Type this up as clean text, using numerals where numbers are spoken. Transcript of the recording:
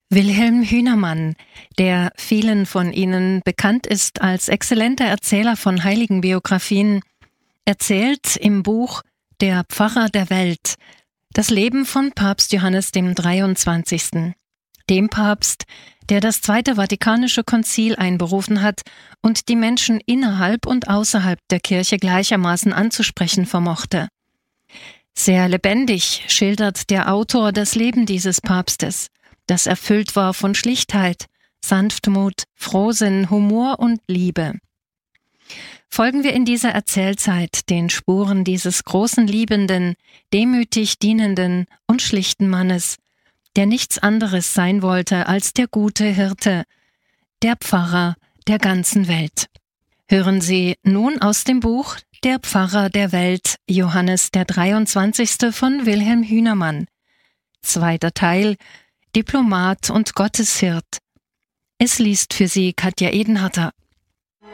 Wilhelm Hünermann, der vielen von Ihnen bekannt ist als exzellenter Erzähler von Heiligenbiografien, erzählt im Buch Der Pfarrer der Welt das Leben von Papst Johannes dem 23., dem Papst, der das Zweite Vatikanische Konzil einberufen hat und die Menschen innerhalb und außerhalb der Kirche gleichermaßen anzusprechen vermochte. Sehr lebendig schildert der Autor das Leben dieses Papstes, das erfüllt war von Schlichtheit, Sanftmut, Frohsinn, Humor und Liebe. Folgen wir in dieser Erzählzeit den Spuren dieses großen liebenden, demütig dienenden und schlichten Mannes, der nichts anderes sein wollte als der gute Hirte, der Pfarrer der ganzen Welt. Hören Sie nun aus dem Buch Der Pfarrer der Welt, Johannes der 23. von Wilhelm Hünermann. Zweiter Teil, Diplomat und Gotteshirt. Es liest für Sie Katja Edenharter.